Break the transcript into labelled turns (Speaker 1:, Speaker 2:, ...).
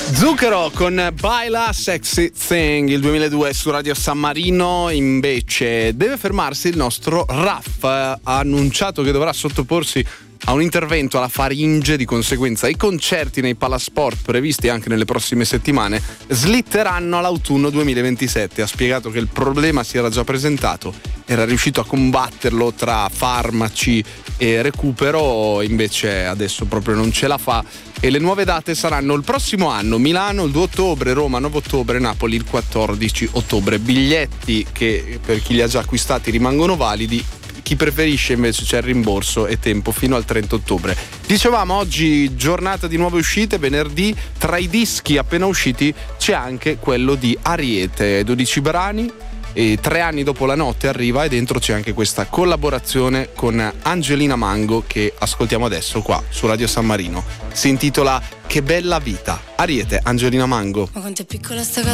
Speaker 1: Zucchero con Baila Sexy Thing. Il 2002 su Radio San Marino. Invece deve fermarsi il nostro Raf. Ha annunciato che dovrà sottoporsi a un intervento alla faringe, di conseguenza i concerti nei palasport previsti anche nelle prossime settimane slitteranno all'autunno 2027. Ha spiegato che il problema si era già presentato, era riuscito a combatterlo tra farmaci e recupero, invece adesso proprio non ce la fa e le nuove date saranno il prossimo anno: Milano il 2 ottobre, Roma 9 ottobre, Napoli il 14 ottobre. Biglietti che per chi li ha già acquistati rimangono validi, chi preferisce invece c'è il rimborso e tempo fino al 30 ottobre. Dicevamo oggi giornata di nuove uscite, venerdì. Tra i dischi appena usciti c'è anche quello di Ariete, 12 brani e 3 anni dopo la notte arriva, e dentro c'è anche questa collaborazione con Angelina Mango che ascoltiamo adesso qua su Radio San Marino. Si intitola Che bella vita. Ariete, Angelina Mango.
Speaker 2: Ma quanto è piccola sta casa